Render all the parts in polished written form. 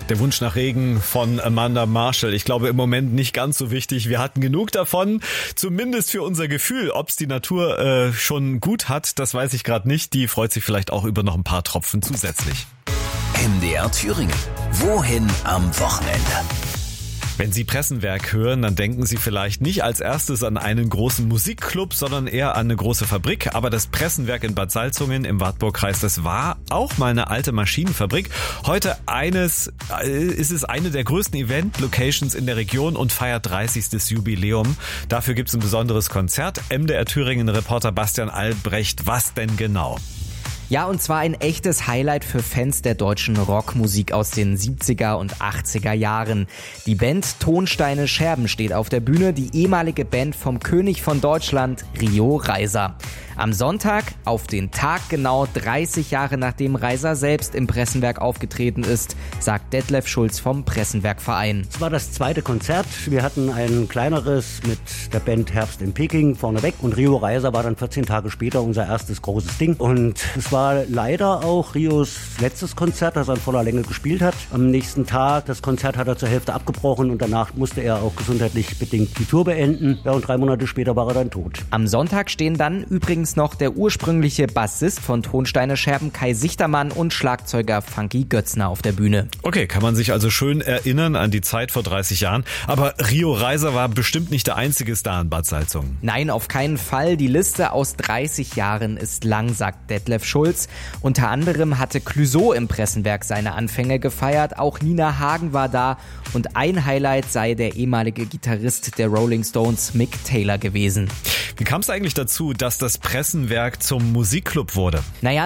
Der Wunsch nach Regen von Amanda Marshall. Ich glaube im Moment nicht ganz so wichtig. Wir hatten genug davon, zumindest für unser Gefühl. Ob es die Natur schon gut hat, das weiß ich gerade nicht. Die freut sich vielleicht auch über noch ein paar Tropfen zusätzlich. MDR Thüringen. Wohin am Wochenende? Wenn Sie Pressenwerk hören, dann denken Sie vielleicht nicht als erstes an einen großen Musikclub, sondern eher an eine große Fabrik. Aber das Pressenwerk in Bad Salzungen im Wartburgkreis, das war auch mal eine alte Maschinenfabrik. Heute ist es eine der größten Event-Locations in der Region und feiert 30. Jubiläum. Dafür gibt es ein besonderes Konzert. MDR Thüringen-Reporter Bastian Albrecht, was denn genau? Ja, und zwar ein echtes Highlight für Fans der deutschen Rockmusik aus den 70er und 80er Jahren. Die Band Tonsteine Scherben steht auf der Bühne, die ehemalige Band vom König von Deutschland, Rio Reiser. Am Sonntag, auf den Tag genau 30 Jahre nachdem Reiser selbst im Pressenwerk aufgetreten ist, sagt Detlef Schulz vom Pressenwerkverein. Es war das zweite Konzert. Wir hatten ein kleineres mit der Band Herbst in Peking vorneweg und Rio Reiser war dann 14 Tage später unser erstes großes Ding. Und es war leider auch Rios letztes Konzert, das er in voller Länge gespielt hat. Am nächsten Tag, das Konzert hat er zur Hälfte abgebrochen und danach musste er auch gesundheitlich bedingt die Tour beenden. Ja, und 3 Monate später war er dann tot. Am Sonntag stehen dann übrigens noch der ursprüngliche Bassist von Tonsteine Scherben, Kai Sichtermann, und Schlagzeuger Funky Götzner auf der Bühne. Okay, kann man sich also schön erinnern an die Zeit vor 30 Jahren. Aber Rio Reiser war bestimmt nicht der einzige Star in Bad Salzungen. Nein, auf keinen Fall. Die Liste aus 30 Jahren ist lang, sagt Detlef Schulz. Unter anderem hatte Clouseau im Pressenwerk seine Anfänge gefeiert. Auch Nina Hagen war da. Und ein Highlight sei der ehemalige Gitarrist der Rolling Stones, Mick Taylor, gewesen. Wie kam es eigentlich dazu, dass das Pressenwerk zum Musikclub wurde? Naja,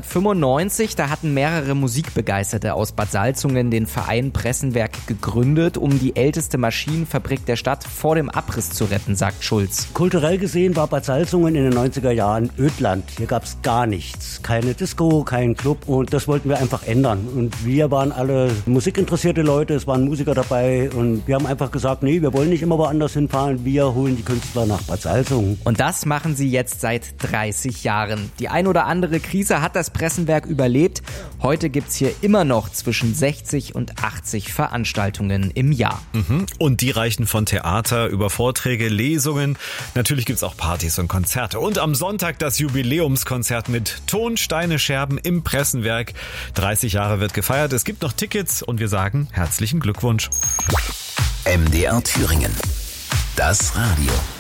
1995, da hatten mehrere Musikbegeisterte aus Bad Salzungen den Verein Pressenwerk gegründet, um die älteste Maschinenfabrik der Stadt vor dem Abriss zu retten, sagt Schulz. Kulturell gesehen war Bad Salzungen in den 90er Jahren Ödland. Hier gab es gar nichts. Keine Disco, kein Club, und das wollten wir einfach ändern. Und wir waren alle musikinteressierte Leute, es waren Musiker dabei und wir haben einfach gesagt, nee, wir wollen nicht immer woanders hinfahren, wir holen die Künstler nach Bad Salzungen. Und das machen sie jetzt seit 30 Jahren. Die ein oder andere Krise hat das Pressenwerk überlebt. Heute gibt's hier immer noch zwischen 60 und 80 Veranstaltungen im Jahr. Und die reichen von Theater über Vorträge, Lesungen. Natürlich gibt's auch Partys und Konzerte. Und am Sonntag das Jubiläumskonzert mit Tonsteine Scherben im Pressenwerk. 30 Jahre wird gefeiert. Es gibt noch Tickets und wir sagen herzlichen Glückwunsch. MDR Thüringen. Das Radio.